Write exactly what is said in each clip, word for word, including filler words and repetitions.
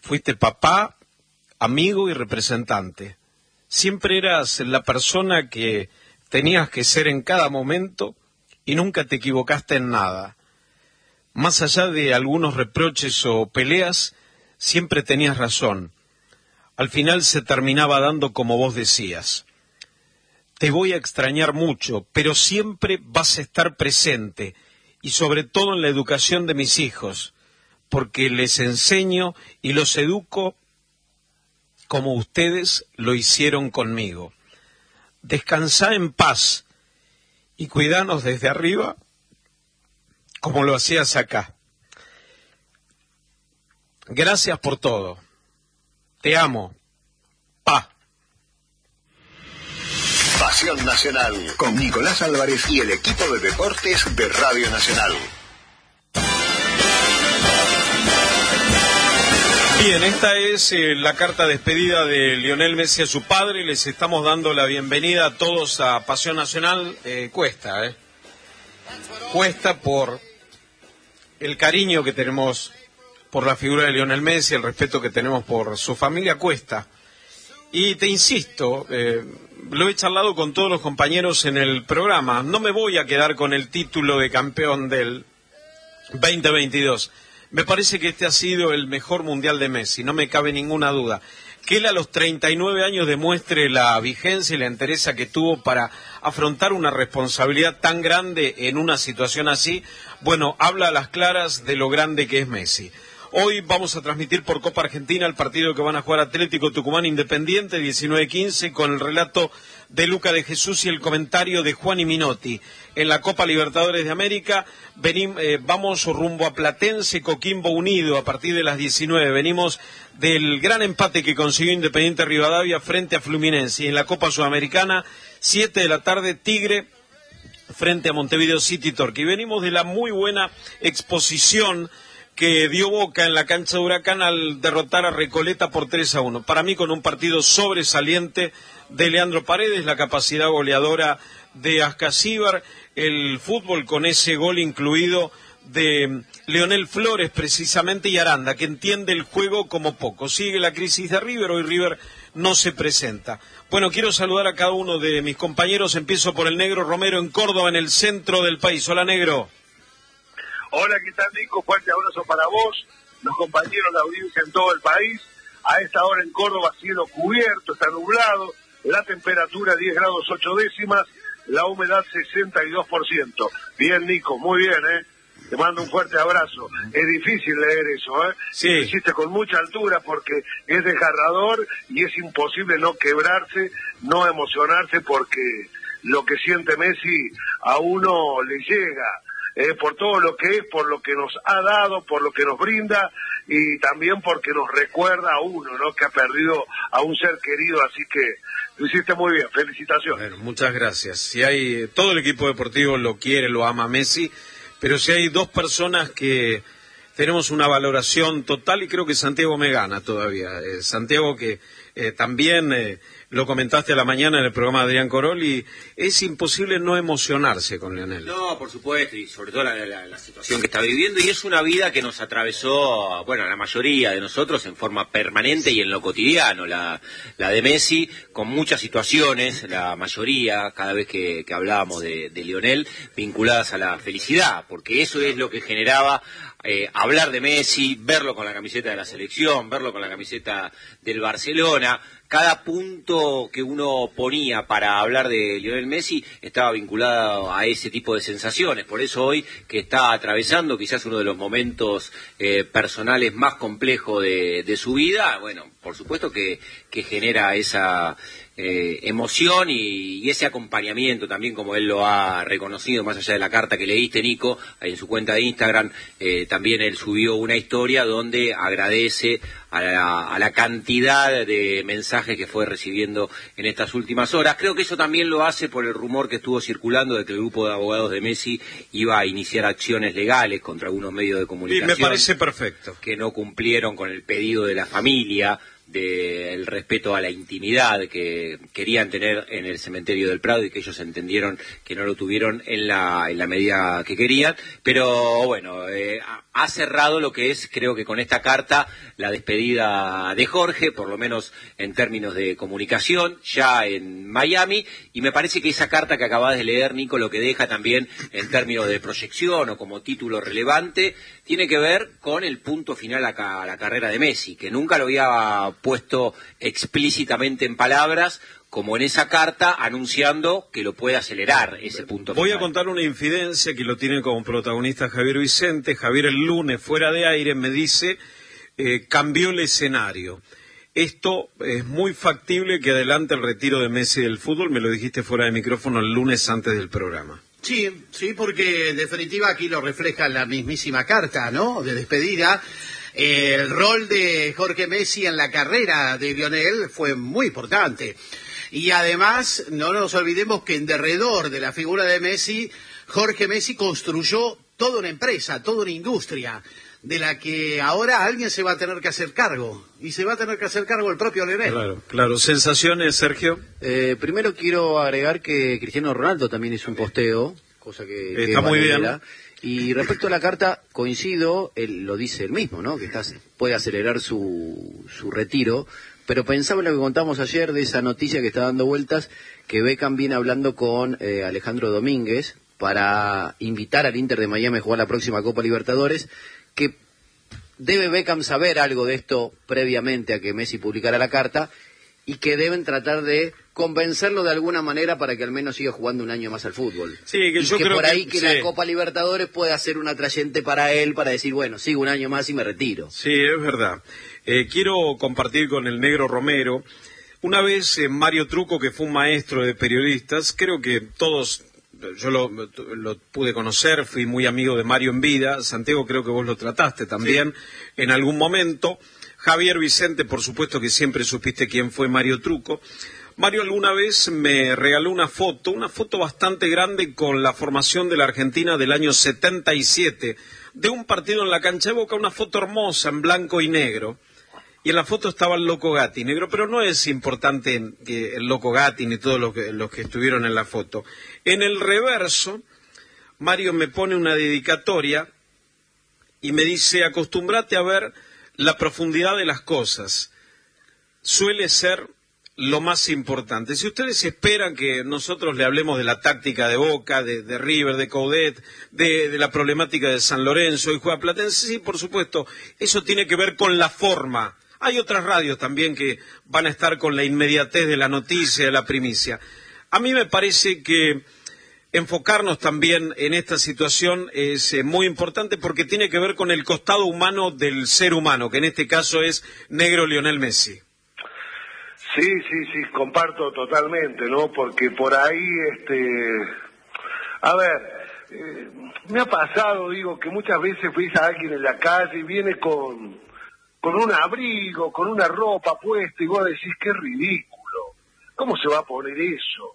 fuiste papá, amigo y representante. Siempre eras la persona que tenías que ser en cada momento y nunca te equivocaste en nada. Más allá de algunos reproches o peleas, siempre tenías razón. Al final se terminaba dando como vos decías. Te voy a extrañar mucho, pero siempre vas a estar presente, y sobre todo en la educación de mis hijos, porque les enseño y los educo como ustedes lo hicieron conmigo. Descansá en paz y cuidanos desde arriba como lo hacías acá. Gracias por todo. Te amo. Pa. Pasión Nacional, con Nicolás Álvarez y el equipo de deportes de Radio Nacional. Bien, esta es eh, la carta despedida de Lionel Messi a su padre. Les estamos dando la bienvenida a todos a Pasión Nacional. Eh, cuesta, ¿eh? Cuesta por el cariño que tenemos por la figura de Lionel Messi, el respeto que tenemos por su familia, cuesta. Y te insisto, eh, lo he charlado con todos los compañeros en el programa, no me voy a quedar con el título de campeón del veinte veintidós. Me parece que este ha sido el mejor mundial de Messi, no me cabe ninguna duda. Que él a los treinta y nueve años demuestre la vigencia y la entereza que tuvo para afrontar una responsabilidad tan grande en una situación así, bueno, habla a las claras de lo grande que es Messi. Hoy vamos a transmitir por Copa Argentina el partido que van a jugar Atlético Tucumán Independiente, diecinueve quince, con el relato de Luca de Jesús y el comentario de Juan y Minotti. En la Copa Libertadores de América venim, eh, vamos rumbo a Platense, Coquimbo Unido a partir de las diecinueve. Venimos del gran empate que consiguió Independiente Rivadavia frente a Fluminense. Y en la Copa Sudamericana, siete de la tarde, Tigre frente a Montevideo City Torque. Y venimos de la muy buena exposición que dio Boca en la cancha de Huracán al derrotar a Recoleta por tres a uno. Para mí, con un partido sobresaliente de Leandro Paredes, la capacidad goleadora de Ascasíbar, el fútbol con ese gol incluido de Leonel Flores precisamente, y Aranda, que entiende el juego como poco. Sigue la crisis de River, hoy River no se presenta. Bueno, quiero saludar a cada uno de mis compañeros. Empiezo por el Negro Romero en Córdoba, en el centro del país. Hola, Negro. Hola, ¿qué tal, Nico? Fuerte abrazo para vos, los compañeros de audiencia en todo el país. A esta hora en Córdoba, cielo cubierto, está nublado, la temperatura diez grados ocho décimas, la humedad sesenta y dos por ciento. Bien, Nico, muy bien, ¿eh? Te mando un fuerte abrazo. Es difícil leer eso, ¿eh? Sí. Lo hiciste con mucha altura porque es desgarrador y es imposible no quebrarse, no emocionarse, porque lo que siente Messi a uno le llega. Eh, por todo lo que es, por lo que nos ha dado, por lo que nos brinda, y también porque nos recuerda a uno, ¿no?, que ha perdido a un ser querido. Así que lo hiciste muy bien, felicitaciones. Bueno, muchas gracias. Si hay, todo el equipo deportivo lo quiere, lo ama Messi, pero si hay dos personas que tenemos una valoración total, y creo que Santiago me gana todavía. Eh, Santiago, que eh, también eh, lo comentaste a la mañana en el programa de Adrián Coroli, es imposible no emocionarse con Lionel. No, por supuesto, y sobre todo la, la, la situación que está viviendo, y es una vida que nos atravesó, bueno, a la mayoría de nosotros en forma permanente y en lo cotidiano, la, la de Messi, con muchas situaciones, la mayoría, cada vez que, que hablábamos de, de Lionel, vinculadas a la felicidad, porque eso es lo que generaba Eh, hablar de Messi, verlo con la camiseta de la selección, verlo con la camiseta del Barcelona. Cada punto que uno ponía para hablar de Lionel Messi estaba vinculado a ese tipo de sensaciones. Por eso hoy, que está atravesando quizás uno de los momentos eh, personales más complejos de, de su vida, bueno, por supuesto que, que genera esa eh, emoción y, y ese acompañamiento también, como él lo ha reconocido, más allá de la carta que leíste, Nico, en su cuenta de Instagram. Eh, también él subió una historia donde agradece a la, a la cantidad de mensajes que fue recibiendo en estas últimas horas. Creo que eso también lo hace por el rumor que estuvo circulando de que el grupo de abogados de Messi iba a iniciar acciones legales contra algunos medios de comunicación. Y me parece perfecto. Que no cumplieron con el pedido de la familia del respeto a la intimidad que querían tener en el cementerio del Prado y que ellos entendieron que no lo tuvieron en la, en la medida que querían, pero bueno, eh, ha cerrado lo que es, creo que con esta carta, la despedida de Jorge, por lo menos en términos de comunicación, ya en Miami, y me parece que esa carta que acabas de leer, Nico, lo que deja también en términos de proyección o como título relevante, tiene que ver con el punto final a, ca- a la carrera de Messi, que nunca lo había puesto explícitamente en palabras, como en esa carta, anunciando que lo puede acelerar ese punto Voy final. a contar una infidencia que lo tiene como protagonista Javier Vicente. Javier el lunes, fuera de aire, me dice, eh, cambió el escenario. Esto es muy factible que adelante el retiro de Messi del fútbol, me lo dijiste fuera de micrófono el lunes antes del programa. Sí, sí, porque en definitiva aquí lo refleja la mismísima carta, ¿no?, de despedida. El rol de Jorge Messi en la carrera de Lionel fue muy importante. Y además, no nos olvidemos que en derredor de la figura de Messi, Jorge Messi construyó toda una empresa, toda una industria, de la que ahora alguien se va a tener que hacer cargo. Y se va a tener que hacer cargo el propio Lionel. Claro, claro. ¿Sensaciones, Sergio? Eh, primero quiero agregar que Cristiano Ronaldo también hizo un posteo, cosa que... que Está muy bien. Y respecto a la carta, coincido, él lo dice él mismo, ¿no?, que está, puede acelerar su, su retiro, pero pensaba en lo que contamos ayer de esa noticia que está dando vueltas, que Beckham viene hablando con eh, Alejandro Domínguez para invitar al Inter de Miami a jugar la próxima Copa Libertadores, que debe Beckham saber algo de esto previamente a que Messi publicara la carta, y que deben tratar de convencerlo de alguna manera para que al menos siga jugando un año más al fútbol. Sí, que y yo que creo por ahí que, que sí. la Copa Libertadores pueda ser un atrayente para él, para decir, bueno, sigo un año más y me retiro. Sí, es verdad. Eh, quiero compartir con el Negro Romero. Una vez eh, Mario Truco, que fue un maestro de periodistas, creo que todos, yo lo, lo pude conocer, fui muy amigo de Mario en vida. Santiago, creo que vos lo trataste también sí. en algún momento. Javier Vicente, por supuesto que siempre supiste quién fue Mario Truco. Mario alguna vez me regaló una foto, una foto bastante grande con la formación de la Argentina del año setenta y siete, de un partido en la cancha de Boca, una foto hermosa en blanco y negro. Y en la foto estaba el Loco Gatti, negro, pero no es importante que el Loco Gatti ni todos los que, los que estuvieron en la foto. En el reverso, Mario me pone una dedicatoria y me dice, acostúmbrate a ver la profundidad de las cosas. Suele ser lo más importante. Si ustedes esperan que nosotros le hablemos de la táctica de Boca, de, de River, de Coudet, de, de la problemática de San Lorenzo y Juega Platense, sí, por supuesto, eso tiene que ver con la forma. Hay otras radios también que van a estar con la inmediatez de la noticia, de la primicia. A mí me parece que enfocarnos también en esta situación es eh, muy importante porque tiene que ver con el costado humano del ser humano, que en este caso es negro Lionel Messi. Sí, sí, sí, comparto totalmente, ¿no? Porque por ahí, este, a ver, eh, me ha pasado, digo, que muchas veces ves a alguien en la calle y viene con, con un abrigo, con una ropa puesta y vos decís, qué ridículo, ¿cómo se va a poner eso?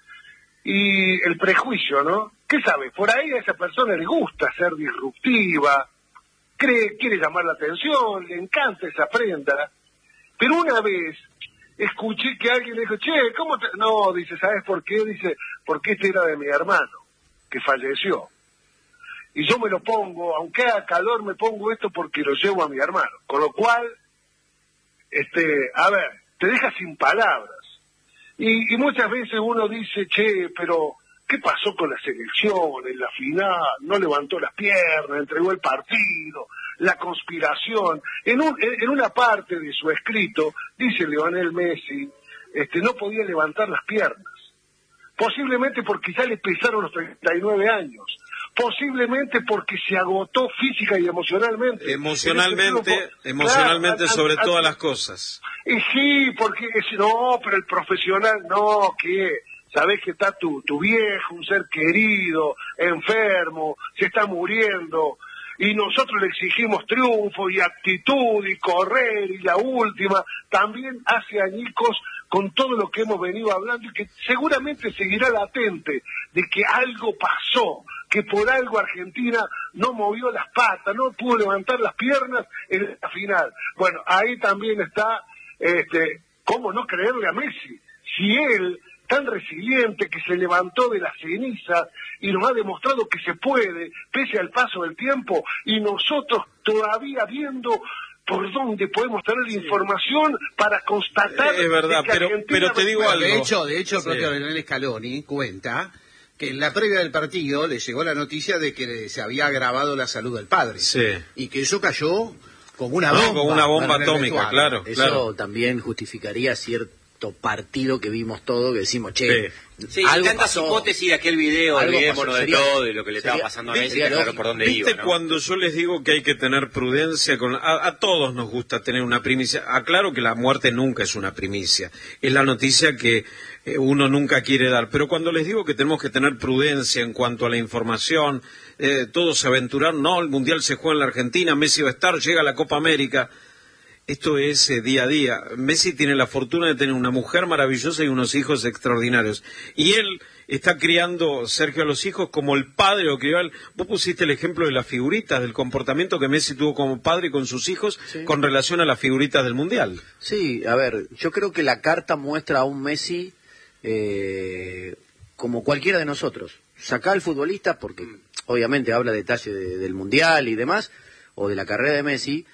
Y el prejuicio, ¿no? ¿Qué sabes? Por ahí a esa persona le gusta ser disruptiva, cree, quiere llamar la atención, le encanta esa prenda, pero una vez escuché que alguien le dijo, che, ¿cómo te...? No, dice, ¿sabes por qué? Dice, porque este era de mi hermano, que falleció. Y yo me lo pongo, aunque haga calor, me pongo esto porque lo llevo a mi hermano. Con lo cual, este, a ver, te deja sin palabras. Y, y muchas veces uno dice, che, pero ¿qué pasó con la selección en la final? No levantó las piernas, entregó el partido, la conspiración. En, un, en una parte de su escrito, dice Lionel Messi, este, no podía levantar las piernas. Posiblemente porque ya le pesaron los treinta y nueve años. Posiblemente porque se agotó física y emocionalmente. Emocionalmente, grupo, emocionalmente claro, sobre a, a, todas a, las cosas. Y sí, porque es, no, pero el profesional, no, que sabés que está tu, tu viejo, un ser querido, enfermo, se está muriendo, y nosotros le exigimos triunfo y actitud y correr y la última, también hace añicos con todo lo que hemos venido hablando y que seguramente seguirá latente de que algo pasó, que por algo Argentina no movió las patas, no pudo levantar las piernas en la final. Bueno, ahí también está este, ¿cómo no creerle a Messi? Si él, tan resiliente, que se levantó de la ceniza y nos ha demostrado que se puede, pese al paso del tiempo, y nosotros todavía viendo por dónde podemos tener sí. información para constatar es verdad, que pero, pero te digo algo. De hecho, de hecho, el sí. propio Lionel Scaloni cuenta que en la previa del partido le llegó la noticia de que se había agravado la salud del padre. Sí. Y que eso cayó como una no, bomba. como una bomba atómica, claro. Eso claro. también justificaría cierto partido que vimos todo, que decimos, che, sí. Sí, algo tantas pasó. hipótesis de aquel video, olvidémonos de sería, todo y lo que le sería, estaba pasando a Messi, sería claro lógico. por dónde ¿Viste iba, ¿no? cuando yo les digo que hay que tener prudencia? Con a, a todos nos gusta tener una primicia. Aclaro que la muerte nunca es una primicia. Es la noticia que eh, uno nunca quiere dar. Pero cuando les digo que tenemos que tener prudencia en cuanto a la información, eh, todos se aventuraron, no, el Mundial se juega en la Argentina, Messi va a estar, llega la Copa América. Esto es eh, día a día. Messi tiene la fortuna de tener una mujer maravillosa y unos hijos extraordinarios. Y él está criando, Sergio, a los hijos como el padre lo crió a él. Vos pusiste el ejemplo de las figuritas, del comportamiento que Messi tuvo como padre con sus hijos sí. con relación a las figuritas del Mundial. Sí, a ver, yo creo que la carta muestra a un Messi eh, como cualquiera de nosotros. Sacá al futbolista, porque obviamente habla detalle de, del Mundial y demás, o de la carrera de Messi,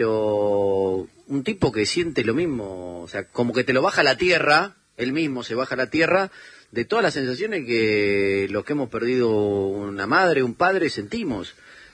pero un tipo que siente lo mismo, o sea, como que te lo baja a la tierra, él mismo se baja a la tierra, de todas las sensaciones que los que hemos perdido una madre, un padre, sentimos.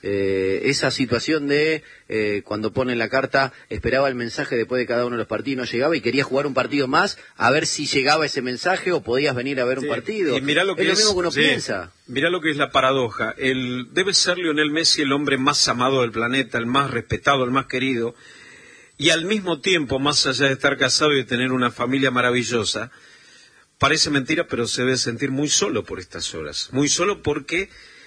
Eh, esa situación de eh, cuando pone la carta, esperaba el mensaje después de cada uno de los partidos, no llegaba y quería jugar un partido más, a ver si llegaba ese mensaje o podías venir a ver sí. un partido. Y mirá lo que es lo es, mismo que uno sí. piensa. Mirá lo que es la paradoja. El, debe ser Lionel Messi el hombre más amado del planeta, el más respetado, el más querido, y al mismo tiempo, más allá de estar casado y de tener una familia maravillosa, parece mentira, pero se debe sentir muy solo por estas horas. Muy solo porque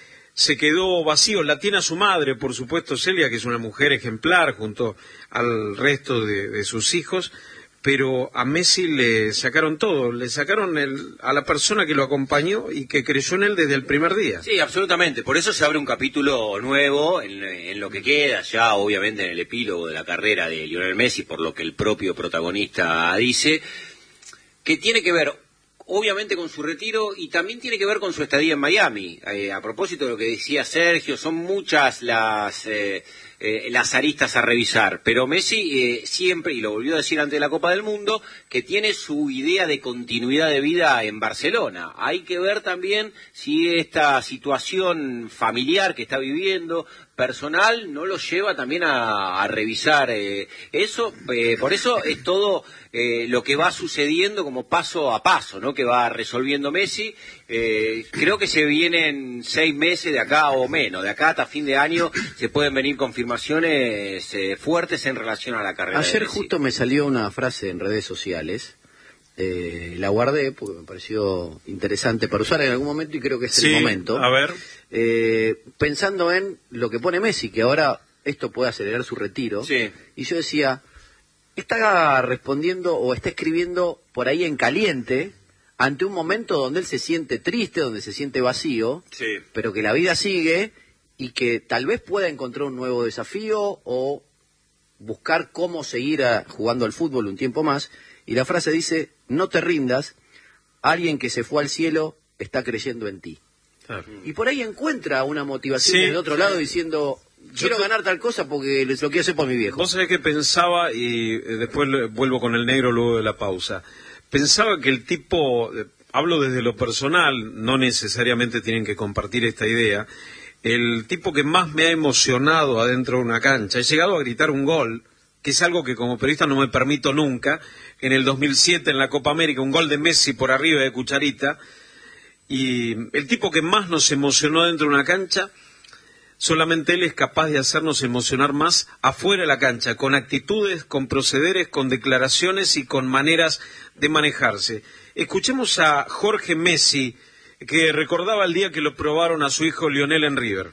se quedó vacío. La tiene a su madre, por supuesto, Celia, que es una mujer ejemplar junto al resto de, de sus hijos, pero a Messi le sacaron todo, le sacaron el, a la persona que lo acompañó y que creyó en él desde el primer día. Sí, absolutamente. Por eso se abre un capítulo nuevo en, en lo que queda, ya obviamente en el epílogo de la carrera de Lionel Messi, por lo que el propio protagonista dice, que tiene que ver obviamente con su retiro y también tiene que ver con su estadía en Miami. Eh, a propósito de lo que decía Sergio, son muchas las eh, eh, las aristas a revisar, pero Messi eh, siempre, y lo volvió a decir ante la Copa del Mundo, que tiene su idea de continuidad de vida en Barcelona. Hay que ver también si esta situación familiar que está viviendo, personal, no lo lleva también a, a revisar eh, eso. Eh, por eso es todo eh, lo que va sucediendo como paso a paso, ¿no? Que va resolviendo Messi. Eh, creo que se vienen seis meses de acá o menos, de acá hasta fin de año se pueden venir confirmaciones eh, fuertes en relación a la carrera. Ayer de Messi. justo me salió una frase en redes sociales, eh, la guardé porque me pareció interesante para usar en algún momento y creo que es sí, el momento. A ver. Eh, pensando en lo que pone Messi, que ahora esto puede acelerar su retiro, sí. y yo decía, está respondiendo o está escribiendo por ahí en caliente ante un momento donde él se siente triste, donde se siente vacío, sí. pero que la vida sigue y que tal vez pueda encontrar un nuevo desafío o buscar cómo seguir a, jugando al fútbol un tiempo más. Y la frase dice, no te rindas, alguien que se fue al cielo está creyendo en ti. Claro. Y por ahí encuentra una motivación Sí. del otro lado diciendo, quiero te... ganar tal cosa porque les lo quiero hacer por mi viejo. Vos sabés que pensaba, y eh, después le- vuelvo con el negro luego de la pausa, pensaba que el tipo, eh, hablo desde lo personal, no necesariamente tienen que compartir esta idea, el tipo que más me ha emocionado adentro de una cancha, he llegado a gritar un gol, que es algo que como periodista no me permito nunca, en el dos mil siete en la Copa América, un gol de Messi por arriba de Cucharita, y el tipo que más nos emocionó dentro de una cancha, solamente él es capaz de hacernos emocionar más afuera de la cancha, con actitudes, con procederes, con declaraciones y con maneras de manejarse. Escuchemos a Jorge Messi, que recordaba el día que lo probaron a su hijo Lionel en River.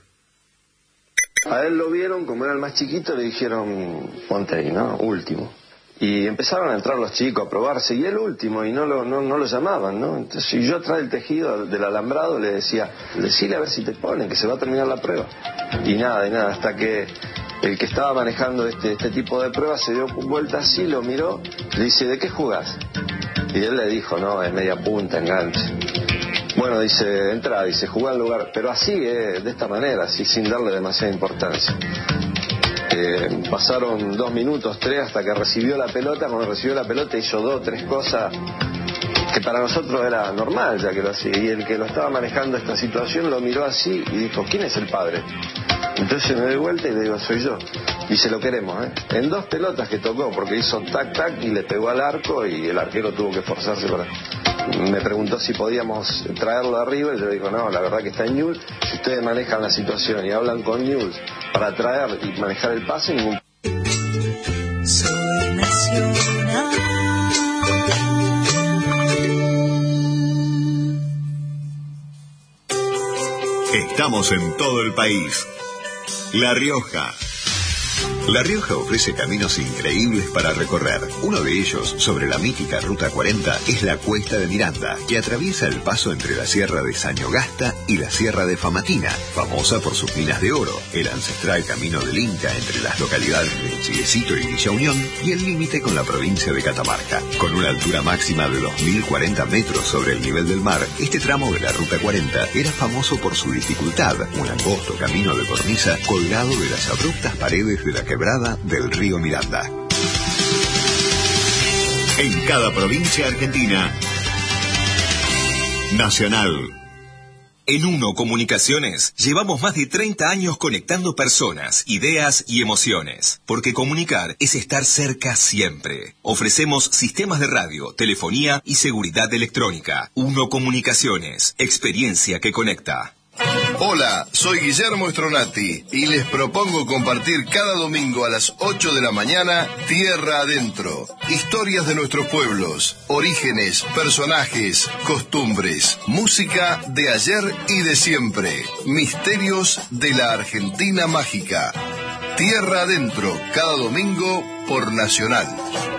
A él lo vieron, como era el más chiquito, le dijeron, ponte ahí, ¿no? Último. Y empezaron a entrar los chicos a probarse, y el último, y no lo, no, no lo llamaban, ¿no? Entonces, si yo atrás del tejido del alambrado le decía, decile a ver si te ponen, que se va a terminar la prueba. Y nada, y nada, hasta que el que estaba manejando este, este tipo de pruebas se dio vuelta así, lo miró, le dice, ¿de qué jugás? Y él le dijo, no, es media punta, enganche. Bueno, dice, entra, dice, jugá al lugar, pero así, eh, de esta manera, así, sin darle demasiada importancia. Eh, pasaron dos minutos, tres, hasta que recibió la pelota. Cuando recibió la pelota hizo dos, tres cosas que para nosotros era normal, ya que lo hacía. Y el que lo estaba manejando esta situación lo miró así y dijo, ¿quién es el padre? Entonces me doy vuelta y le digo, soy yo. Y se lo queremos, ¿eh? En dos pelotas que tocó, porque hizo tac, tac y le pegó al arco y el arquero tuvo que esforzarse para... Me preguntó si podíamos traerlo arriba y yo le digo, no, la verdad que está en Newell's. Si ustedes manejan la situación y hablan con Newell's para traer y manejar el pase, ningún... Soy nacional. Estamos en todo el país. La Rioja. La Rioja ofrece caminos increíbles para recorrer. Uno de ellos, sobre la mítica Ruta cuarenta, es la Cuesta de Miranda, que atraviesa el paso entre la Sierra de Sañogasta y la Sierra de Famatina, famosa por sus minas de oro, el ancestral camino del Inca entre las localidades de Chilecito y Villa Unión y el límite con la provincia de Catamarca. Con una altura máxima de dos mil cuarenta metros sobre el nivel del mar, este tramo de la Ruta cuarenta era famoso por su dificultad, un angosto camino de cornisa colgado de las abruptas paredes de la quebrada del río Miranda. En cada provincia argentina, Nacional. En Uno Comunicaciones llevamos más de treinta años conectando personas, ideas y emociones, porque comunicar es estar cerca siempre. Ofrecemos sistemas de radio, telefonía y seguridad electrónica. Uno Comunicaciones, experiencia que conecta. Hola, soy Guillermo Stronati y les propongo compartir cada domingo a las ocho de la mañana Tierra Adentro. Historias de nuestros pueblos, orígenes, personajes, costumbres, música de ayer y de siempre, misterios de la Argentina mágica. Tierra Adentro, cada domingo por Nacional.